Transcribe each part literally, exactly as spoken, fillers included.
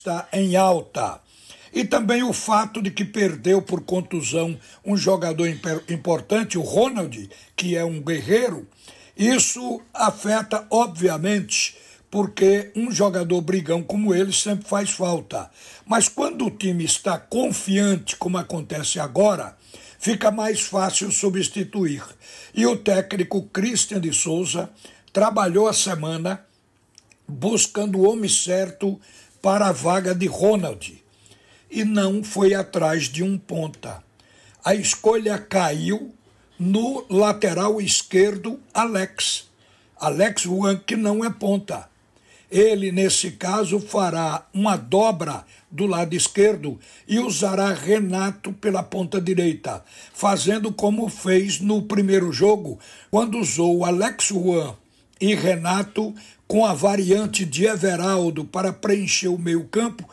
está em alta. E também o fato de que perdeu por contusão um jogador importante, o Ronald, que é um guerreiro. Isso afeta, obviamente, porque um jogador brigão como ele sempre faz falta. Mas quando o time está confiante, como acontece agora, fica mais fácil substituir. E o técnico Christian de Souza trabalhou a semana buscando o homem certo para a vaga de Ronald. E não foi atrás de um ponta. A escolha caiu no lateral esquerdo, Alex. Alex Juan, que não é ponta. Ele, nesse caso, fará uma dobra do lado esquerdo e usará Renato pela ponta direita, fazendo como fez no primeiro jogo, quando usou Alex Juan e Renato com a variante de Everaldo para preencher o meio-campo,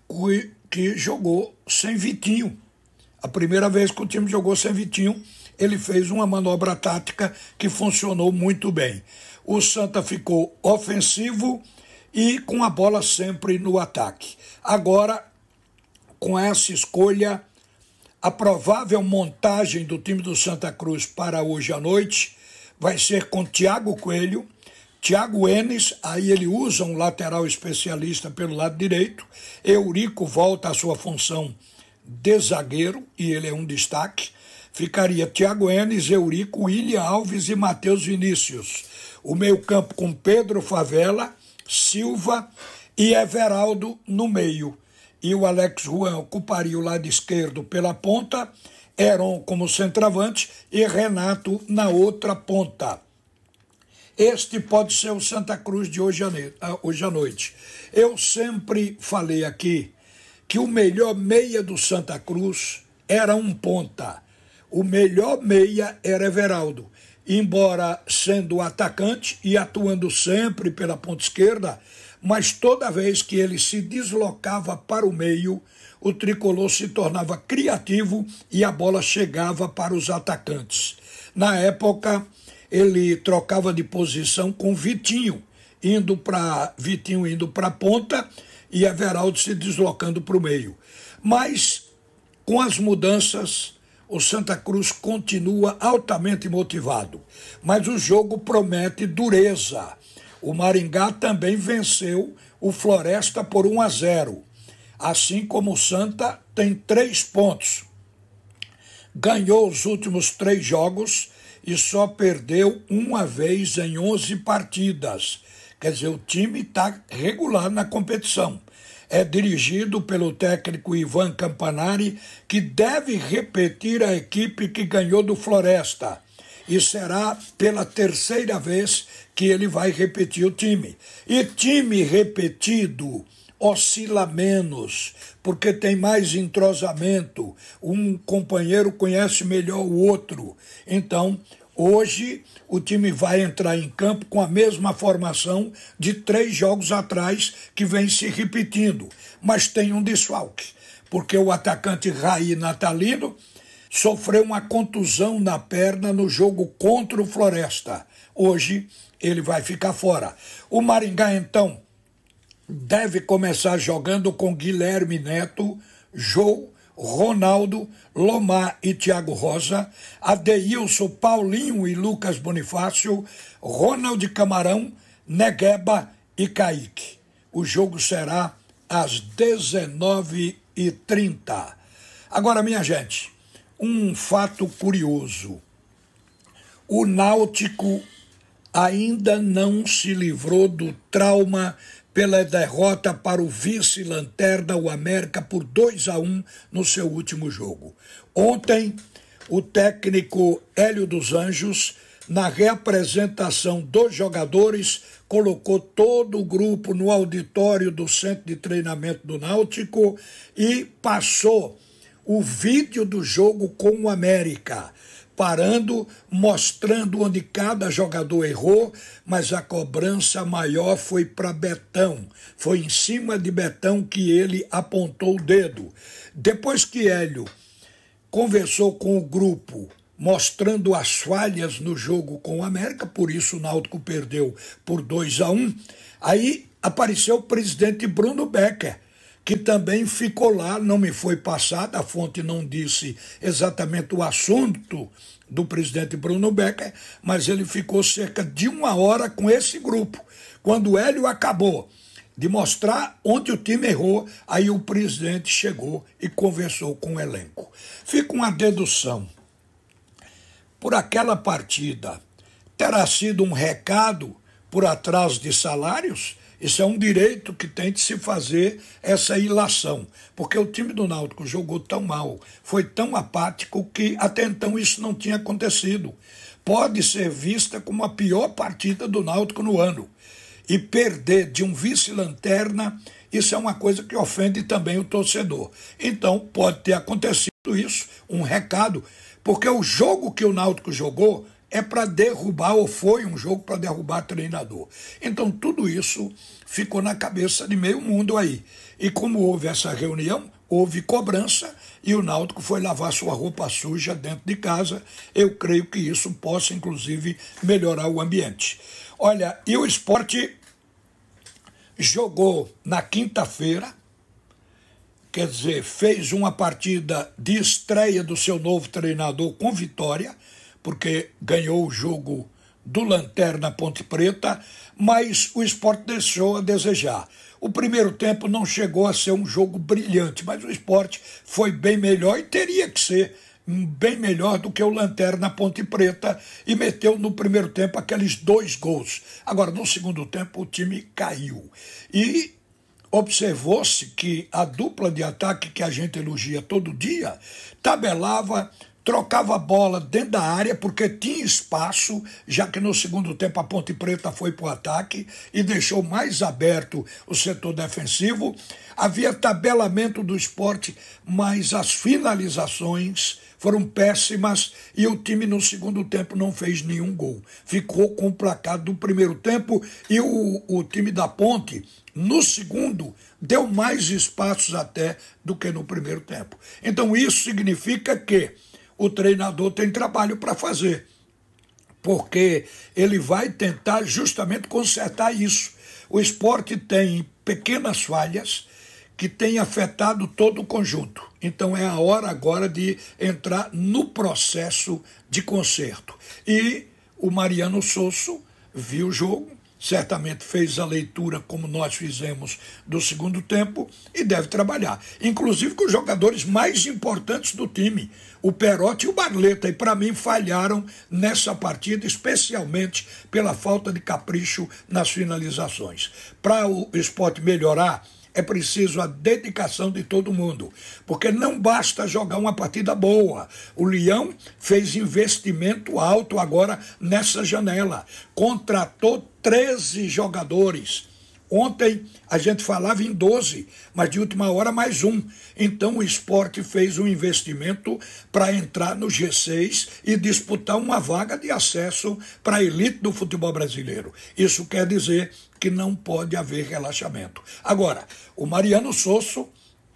que jogou sem Vitinho. A primeira vez que o time jogou sem Vitinho, ele fez uma manobra tática que funcionou muito bem. O Santa ficou ofensivo e com a bola sempre no ataque. Agora, com essa escolha, a provável montagem do time do Santa Cruz para hoje à noite vai ser com Thiago Coelho, Thiago Enes, aí ele usa um lateral especialista pelo lado direito. Eurico volta à sua função de zagueiro, e ele é um destaque. Ficaria Thiago Enes, Eurico, William Alves e Matheus Vinícius. O meio-campo com Pedro Favela, Silva e Everaldo no meio. E o Alex Juan ocuparia o lado esquerdo pela ponta, Heron como centroavante e Renato na outra ponta. Este pode ser o Santa Cruz de hoje à noite. Eu sempre falei aqui que o melhor meia do Santa Cruz era um ponta. O melhor meia era Everaldo. Embora sendo atacante e atuando sempre pela ponta esquerda, mas toda vez que ele se deslocava para o meio, o tricolor se tornava criativo e a bola chegava para os atacantes. Na época, ele trocava de posição com Vitinho, indo para Vitinho indo para a ponta e Everaldo se deslocando para o meio. Mas, com as mudanças, o Santa Cruz continua altamente motivado. Mas o jogo promete dureza. O Maringá também venceu o Floresta por um a zero. Assim como o Santa tem três pontos. Ganhou os últimos três jogos e só perdeu uma vez em onze partidas. Quer dizer, o time está regular na competição. É dirigido pelo técnico Ivan Campanari, que deve repetir a equipe que ganhou do Floresta. E será pela terceira vez que ele vai repetir o time. E time repetido oscila menos, porque tem mais entrosamento, um companheiro conhece melhor o outro. Então, hoje, o time vai entrar em campo com a mesma formação de três jogos atrás, que vem se repetindo, mas tem um desfalque, porque o atacante Raí Natalino sofreu uma contusão na perna no jogo contra o Floresta. Hoje, ele vai ficar fora. O Maringá, então, deve começar jogando com Guilherme Neto, Jô, Ronaldo, Lomar e Thiago Rosa, Adeilson, Paulinho e Lucas Bonifácio, Ronald Camarão, Negueba e Kaique. O jogo será às dezenove e trinta. Agora, minha gente, um fato curioso. O Náutico ainda não se livrou do trauma pela derrota para o vice-lanterna, o América, por dois a um no seu último jogo. Ontem, o técnico Hélio dos Anjos, na reapresentação dos jogadores, colocou todo o grupo no auditório do Centro de Treinamento do Náutico e passou o vídeo do jogo com o América, parando, mostrando onde cada jogador errou, mas a cobrança maior foi para Betão. Foi em cima de Betão que ele apontou o dedo. Depois que Hélio conversou com o grupo, mostrando as falhas no jogo com o América, por isso o Náutico perdeu por dois a um, aí apareceu o presidente Bruno Becker, que também ficou lá, não me foi passada, a fonte não disse exatamente o assunto do presidente Bruno Becker, mas ele ficou cerca de uma hora com esse grupo. Quando o Hélio acabou de mostrar onde o time errou, aí o presidente chegou e conversou com o elenco. Fica uma dedução. Por aquela partida, terá sido um recado por atraso de salários? Isso é um direito que tem de se fazer essa ilação, porque o time do Náutico jogou tão mal, foi tão apático que até então isso não tinha acontecido. Pode ser vista como a pior partida do Náutico no ano. E perder de um vice-lanterna, isso é uma coisa que ofende também o torcedor. Então, pode ter acontecido isso, um recado, porque o jogo que o Náutico jogou é para derrubar, ou foi um jogo para derrubar treinador. Então, tudo isso ficou na cabeça de meio mundo aí. E como houve essa reunião, houve cobrança e o Náutico foi lavar sua roupa suja dentro de casa. Eu creio que isso possa, inclusive, melhorar o ambiente. Olha, e o Sport jogou na quinta-feira, quer dizer, fez uma partida de estreia do seu novo treinador com vitória, porque ganhou o jogo do Lanterna Ponte Preta, mas o Sport deixou a desejar. O primeiro tempo não chegou a ser um jogo brilhante, mas o Sport foi bem melhor e teria que ser bem melhor do que o Lanterna Ponte Preta e meteu no primeiro tempo aqueles dois gols. Agora, no segundo tempo, o time caiu. E observou-se que a dupla de ataque que a gente elogia todo dia tabelava, trocava a bola dentro da área porque tinha espaço, já que no segundo tempo a Ponte Preta foi para o ataque e deixou mais aberto o setor defensivo. Havia tabelamento do Sport, mas as finalizações foram péssimas e o time no segundo tempo não fez nenhum gol. Ficou com o placar do primeiro tempo e o, o time da Ponte, no segundo, deu mais espaços até do que no primeiro tempo. Então isso significa que o treinador tem trabalho para fazer, porque ele vai tentar justamente consertar isso. O Sport tem pequenas falhas que têm afetado todo o conjunto. Então é a hora agora de entrar no processo de conserto. E o Mariano Sosso viu o jogo, certamente fez a leitura como nós fizemos do segundo tempo e deve trabalhar. Inclusive com os jogadores mais importantes do time, o Perotti e o Barleta, e para mim falharam nessa partida, especialmente pela falta de capricho nas finalizações. Para o Sport melhorar, é preciso a dedicação de todo mundo, porque não basta jogar uma partida boa. O Leão fez investimento alto agora nessa janela, contratou treze jogadores. Ontem a gente falava em doze, mas de última hora mais um. Então o Sport fez um investimento para entrar no G seis e disputar uma vaga de acesso para a elite do futebol brasileiro. Isso quer dizer que não pode haver relaxamento. Agora, o Mariano Sosso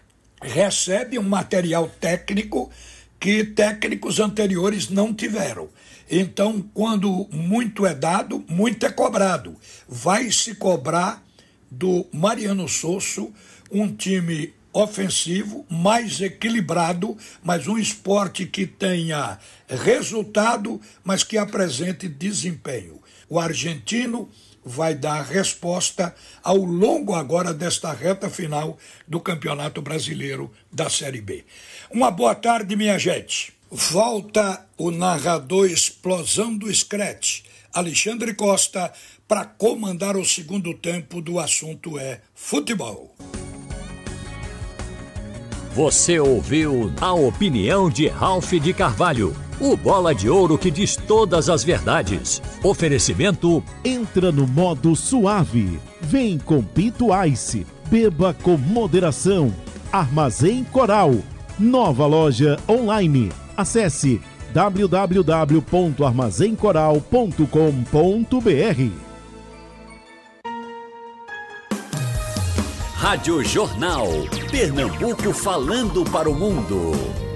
recebe um material técnico que técnicos anteriores não tiveram. Então, quando muito é dado, muito é cobrado. Vai se cobrar do Mariano Sosso um time ofensivo, mais equilibrado, mas um esporte que tenha resultado, mas que apresente desempenho. O argentino vai dar resposta ao longo agora desta reta final do Campeonato Brasileiro da Série B. Uma boa tarde, minha gente. Volta o narrador explosão do Scratch, Alexandre Costa, para comandar o segundo tempo do assunto é futebol. Você ouviu a opinião de Ralph de Carvalho, o bola de ouro que diz todas as verdades. Oferecimento: entra no modo suave. Vem com Pinto Ice. Beba com moderação. Armazém Coral. Nova loja online. Acesse w w w ponto armazém coral ponto com ponto b r. Rádio Jornal. Pernambuco falando para o mundo.